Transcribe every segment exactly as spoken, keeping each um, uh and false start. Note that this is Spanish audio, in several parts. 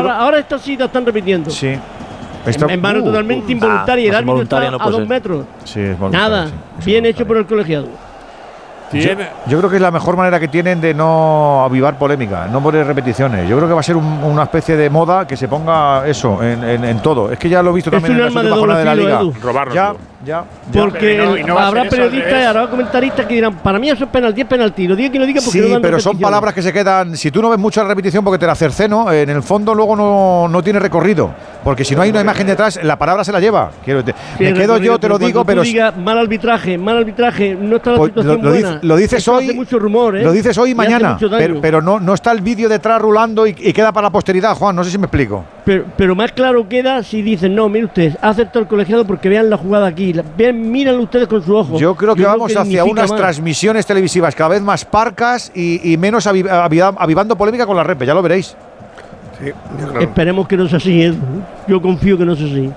ahora, ahora esta sí la están repitiendo. Sí. Esta, en, en mano uh, totalmente uh, involuntaria. Ah, el árbitro está no a dos ser. metros. Sí, es voluntaria. Nada. Sí, bien hecho por el colegiado. Yo, yo creo que es la mejor manera que tienen de no avivar polémica, no poner repeticiones. Yo creo que va a ser un, una especie de moda que se ponga eso en, en, en todo. Es que ya lo he visto es también en la última jornada de la liga. Robarlo. Ya, ya, ya. Porque no, no habrá periodistas y habrá comentaristas que dirán, para mí eso es penalti, es penalti. Lo diga que lo diga porque sí, no dan pero son palabras que se quedan. Si tú no ves mucho la repetición porque te la cerceno, en el fondo luego no, no tiene recorrido. Porque si no hay una imagen detrás, la palabra se la lleva. Quiero te, me quedo yo, te lo digo, pero. Diga mal arbitraje, mal arbitraje, no está la pues situación lo, lo, buena. lo dices Esto hoy. Hace mucho rumor, ¿eh? Lo dices hoy y mañana. Pero, pero no, no está el vídeo detrás rulando y, y queda para la posteridad, Juan. No sé si me explico. Pero, pero más claro queda si dicen, no, mire usted, ha acertado el colegiado porque vean la jugada aquí. Vean, mírenlo ustedes con su ojo. Yo creo que Yo vamos creo que hacia unas más. transmisiones televisivas cada vez más parcas y, y menos aviv aviv avivando polémica con la repe, ya lo veréis. Sí, esperemos que no sea así, ¿eh? Yo confío que no sea así.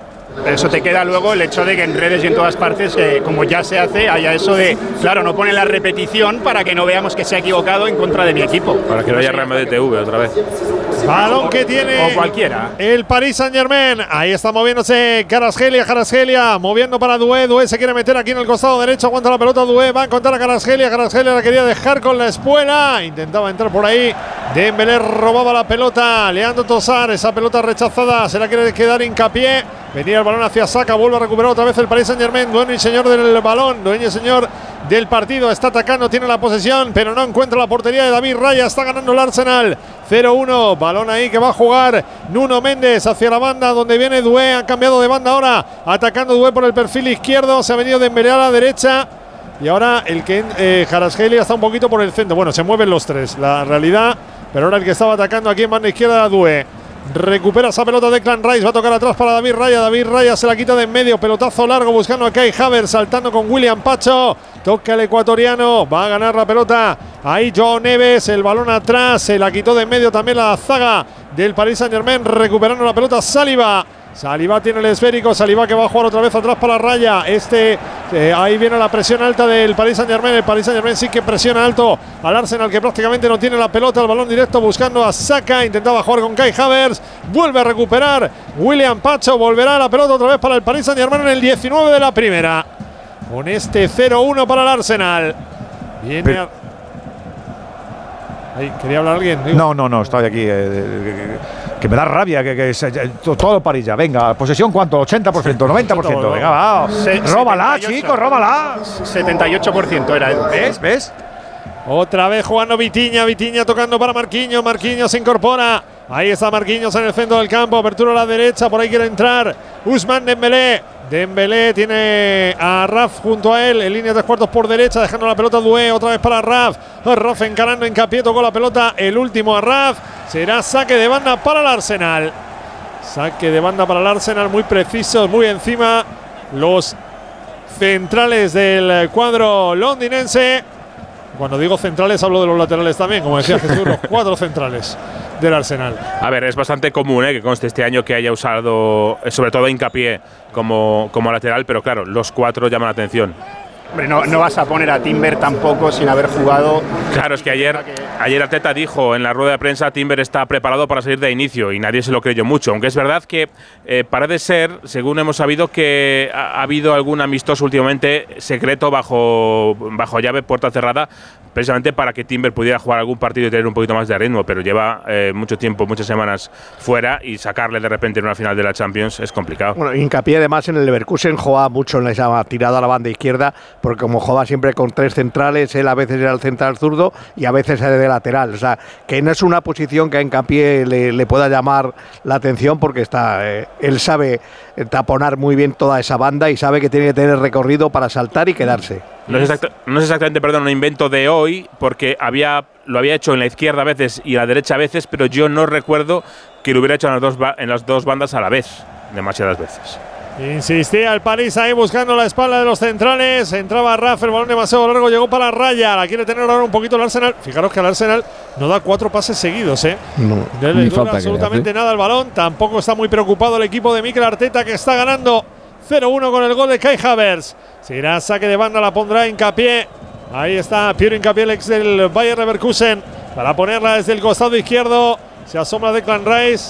Eso te queda luego el hecho de que en redes y en todas partes, eh, como ya se hace, haya eso de, claro, no pone la repetición para que no veamos que se ha equivocado en contra de mi equipo. Para que no haya R M D T V otra vez. Balón que tiene o cualquiera. El Paris Saint-Germain. Ahí está moviéndose Kvaratskhelia, Kvaratskhelia, moviendo para Doué. Doué se quiere meter aquí en el costado derecho, aguanta la pelota Doué, va a encontrar a Kvaratskhelia. Kvaratskhelia la quería dejar con la espuela, intentaba entrar por ahí. Dembélé robaba la pelota, Leandro Trossard, esa pelota rechazada, se la quiere quedar Hincapié. Venía el balón hacia Saka, vuelve a recuperar otra vez el Paris Saint-Germain, dueño y señor del balón, dueño y señor del partido, está atacando, tiene la posesión, pero no encuentra la portería de David Raya, está ganando el Arsenal, cero uno, balón ahí que va a jugar Nuno Méndez hacia la banda donde viene Doué, ha cambiado de banda ahora, atacando Doué por el perfil izquierdo, se ha venido Dembélé a la derecha, y ahora el que eh, Kvaratskhelia está un poquito por el centro, bueno, se mueven los tres, la realidad, pero ahora el que estaba atacando aquí en banda izquierda era Doué. Recupera esa pelota de Declan Rice, va a tocar atrás para David Raya, David Raya se la quita de en medio, pelotazo largo buscando a Kai Havertz, saltando con William Pacho, toca el ecuatoriano, va a ganar la pelota, ahí Joao Neves, el balón atrás, se la quitó de en medio también la zaga del Paris Saint-Germain, recuperando la pelota Saliba. Saliba tiene el esférico, Saliba que va a jugar otra vez atrás para Raya, este, eh, ahí viene la presión alta del Paris Saint-Germain, el Paris Saint-Germain sí que presiona alto al Arsenal que prácticamente no tiene la pelota, el balón directo buscando a Saka, intentaba jugar con Kai Havertz, vuelve a recuperar William Pacho, volverá la pelota otra vez para el Paris Saint-Germain en el diecinueve de la primera, con este cero uno para el Arsenal, viene Pero, a... Ahí, ¿quería hablar alguien? Digo. No, no, no, estoy aquí. Eh, que, que me da rabia, que, que, que todo el París ya. Venga, posesión, ¿cuánto? ¿ochenta por ciento? ¿noventa por ciento? Venga, va. Se, róbala, chicos, róbala. setenta y ocho por ciento era. ¿Ves? ¿Ves? Otra vez jugando Vitinha, Vitinha tocando para Marquinhos, Marquinhos se incorpora. Ahí está Marquinhos en el centro del campo, apertura a la derecha, por ahí quiere entrar Ousmane Dembélé. Dembélé tiene a Raf junto a él, en línea de tres cuartos por derecha, dejando la pelota a Doué, otra vez para Raf. Raf encarando Hincapié, tocó la pelota, el último a Raf. Será saque de banda para el Arsenal. Saque de banda para el Arsenal, muy precisos, muy encima los centrales del cuadro londinense. Cuando digo centrales hablo de los laterales también, como decía Jesús, los cuatro centrales del Arsenal. A ver, es bastante común ¿eh? que conste este año que haya usado, sobre todo Hincapié, como, como lateral, pero claro, los cuatro llaman la atención. Hombre, no, no vas a poner a Timber tampoco sin haber jugado. Claro, es que ayer, ayer Arteta dijo en la rueda de prensa Timber está preparado para salir de inicio y nadie se lo creyó mucho. Aunque es verdad que eh, parece ser, según hemos sabido, que ha, ha habido algún amistoso últimamente secreto bajo, bajo llave, puerta cerrada, precisamente para que Timber pudiera jugar algún partido y tener un poquito más de ritmo, pero lleva eh, mucho tiempo, muchas semanas fuera y sacarle de repente en una final de la Champions es complicado. Bueno, Hincapié además en el Leverkusen jugaba mucho en esa tirada a la banda izquierda, porque como jugaba siempre con tres centrales, él a veces era el central zurdo y a veces era de lateral, o sea, que no es una posición que a Hincapié le, le pueda llamar la atención porque está, eh, él sabe taponar muy bien toda esa banda y sabe que tiene que tener recorrido para saltar y quedarse. No es, exacta, no es exactamente, perdón, un invento de hoy, porque había, lo había hecho en la izquierda a veces y en la derecha a veces, pero yo no recuerdo que lo hubiera hecho en las dos, en las dos bandas a la vez, demasiadas veces. Insistía el París ahí buscando la espalda de los centrales. Entraba Rafa, el balón demasiado largo, llegó para Raya. La quiere tener ahora un poquito el Arsenal. Fijaros que el Arsenal no da cuatro pases seguidos, ¿eh? No, no le dura absolutamente nada al balón. Tampoco está muy preocupado el equipo de Mikel Arteta, que está ganando cero uno con el gol de Kai Havertz. Será saque de banda, la pondrá Hincapié. Ahí está Piero Hincapié, el ex del Bayer Leverkusen, para ponerla desde el costado izquierdo. Se asoma Declan Rice.